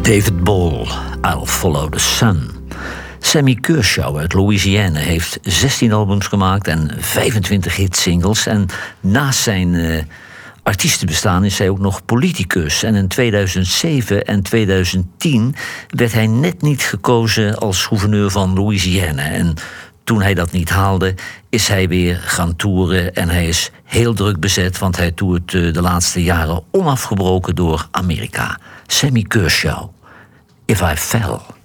David Ball, I'll Follow the Sun. Sammy Kershaw uit Louisiana heeft 16 albums gemaakt en 25 hitsingles. En naast zijn artiestenbestaan is hij ook nog politicus. En in 2007 en 2010 werd hij net niet gekozen als gouverneur van Louisiana. En toen hij dat niet haalde, is hij weer gaan toeren. En hij is heel druk bezet, want hij toert de laatste jaren onafgebroken door Amerika. Sammy Kershaw, If I Fell.